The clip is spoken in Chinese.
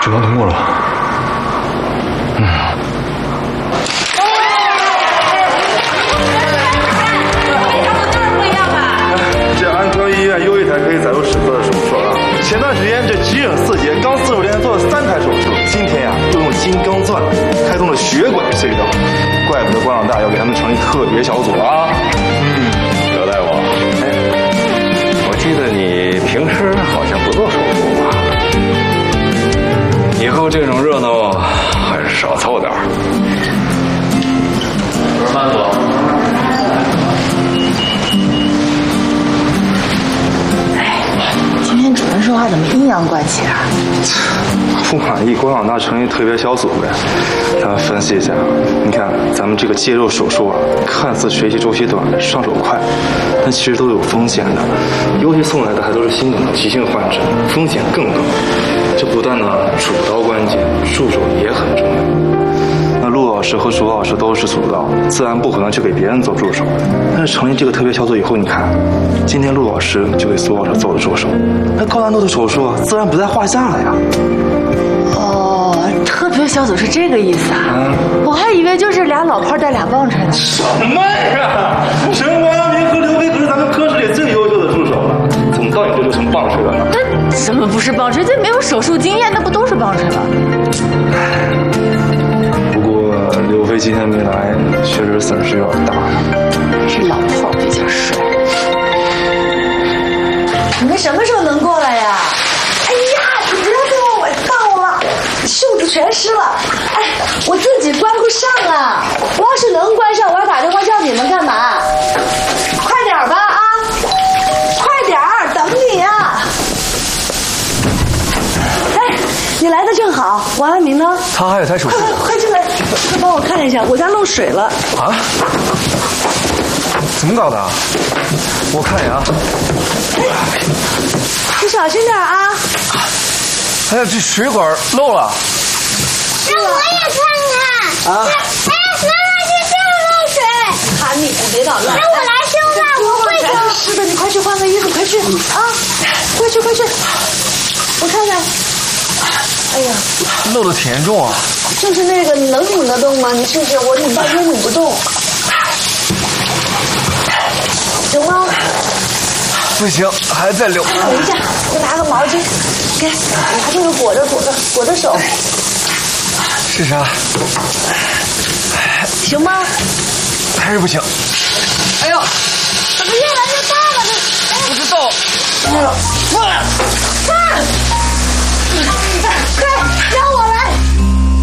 诊断通过了。 这安康医院又一台可以载入史册的手术了。前段时间这急诊4节刚45天做了3台手术，今天呀又用金刚钻开通了血管隧道，怪不得关老大要给他们成立特别小组啊。 葛大夫，我记得你平时好像不做手术吧？以后这种热闹还是少凑点儿。我是曼总。 今天主任说话怎么阴阳怪气啊？ 不满意，关老大成立特别小组呗。咱们分析一下，你看咱们这个介入手术啊，看似学习周期短，上手快，但其实都有风险的。尤其送来的还都是心梗的急性患者，风险更高。这不但呢主刀关键，助手也很重要。那陆老师和楚老师都是主刀，自然不可能去给别人做助手。但是成立这个特别小组以后，你看，今天陆老师就给苏老师做了助手，那高难度的手术自然不在话下了呀。 哦，特别小组是这个意思啊？我还以为就是俩老炮带俩棒槌呢。 什么呀？陈光明和刘飞可是咱们科室里最优秀的助手了，怎么到你这就成棒槌了呢？ 那怎么不是棒槌？这没有手术经验，那不都是棒槌吗？ 不过刘飞今天没来，确实损失有点大。 是老炮比较帅。你们什么时候能过来呀？哎呀，你不要再往我倒了，袖子全湿了。哎，我自己关不上啊！我要是能关上，我要打电话叫你们干嘛？快点吧啊！快点儿，等你呀！哎，你来的正好，王安明呢？ 他还有台手术。 快进来，快帮我看一下，我家漏水了。 啊？怎么搞的？我看一眼啊。 你小心点啊！ 哎呀，这水管漏了。 让我也看看。 啊！ 哎，妈妈，这上漏水。 喊你，别捣乱。 让我来修吧，我会修。 是的，你快去换个衣服，快去啊！快去，快去！我看看。哎呀， 漏的挺严重啊。 就是那个，你能拧得动吗？你试试，我拧半天拧不动。行吗？ 不行，还在流。 等一下，我拿个毛巾，给，拿这个裹着手。 是啥？ 行吗？ 还是不行。哎呀， 怎么越来越大了？ 不知道。 哎呦，看。